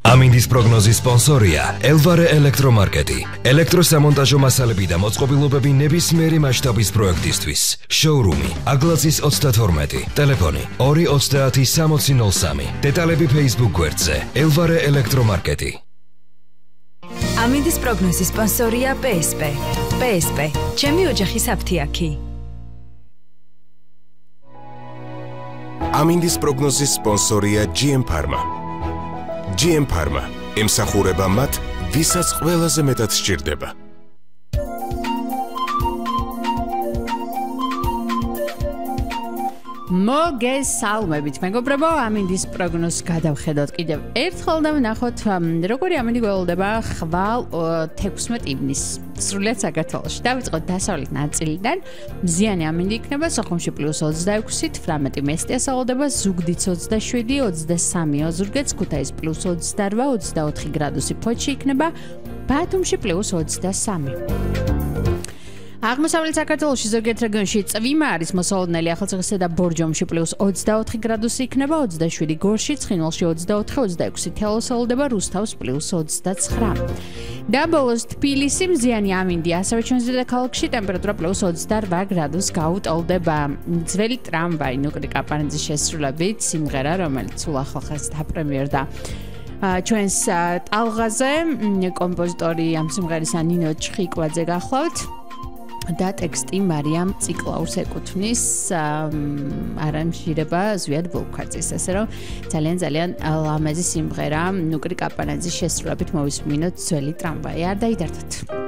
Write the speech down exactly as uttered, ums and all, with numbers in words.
ამინდის პროგნოზის სპონსორია ელვარე ელექტრომარკეტი. ელექტროსამონტაჟო მასალები და მოწყობილობები ნებისმიერი მასშტაბის პროექტისთვის. შოურუმი აგლაძის ოცდათორმეტი, ტელეფონი ორი ოცდაათი სამოცი ნოლ სამი. დეტალები Facebook გვერდზე ელვარე ელექტრომარკეტი. ამინდის პროგნოზის სპონსორია პე ეს პე. პე ეს პე, ჩემი ოჯახის აფთიაქი. ამინდის პროგნოზის სპონსორია ჯი ემ Pharma. ჯი ემ Pharma ემსახურება მათ, ვისაც ყველაზე მეტად სჭირდება. მოგესალმებით, მეგობრებო, ამინდის პროგნოზს გადავხედოთ კიდევ ერთხელ და ვნახოთ, როგორი ამინდი გველოდება ხვალ თექვსმეტ ივნისს. სრულიად საქართველოში. დავიწყოთ დასავლეთ ნაწილიდან. მზიანი ამინდი იქნება სოხუმში პლუს ოცდაექვსი, თვრამეტი მესტიას ავალდება, ზუგდიდს ოცდაშვიდი, ოცდასამი ოზურგეთს, ქუთაისს პლუს ოცდარვა, ოცდაოთხი გრადუსი ფოთში იქნება, ბათუმში პლუს ოცდასამი. აღმოსავლეთ საქართველოში ზოგიერთ რეგიონში წვიმა არის მოსალოდნელი, ახალციხესა და ბორჯომში პლუს ოცდაოთხი გრადუსი იქნება, ოცდაშვიდი გორში, ცხინვალში ოცდაოთხი, ოცდაექვსი თელოს ავალდება, რუსთავს პლუს ოცდაცხრა. და ბოლოს თბილისი მზიანი ამინდი, ასევე ჩვენს დედაქალაქში ტემპერატურა პლუს ოცდარვა გრადუსს გაუტოლდება. ძველი ტრამვაი ნუკრი კაპარაძის შესრულებით სიმღერა, რომელიც სულ ახალხაზს დაპრემიერდა ჩვენს ტალღაზე, კომპოზიტორი ამ სიმღერისა ნინო ჩხიკვაძე გახლავთ. და ტექსტი მარიამ ციკლაურს ეკუთვნის, არამჟირება ზვიად ბოლქვაძის, ასე რომ ძალიან ძალიან ლამაზი სიმღერა ნუკრი კაპარაძის შესრულებით მოვისმინოთ ძველი ტრამვაი. არ დაიდარდოთ.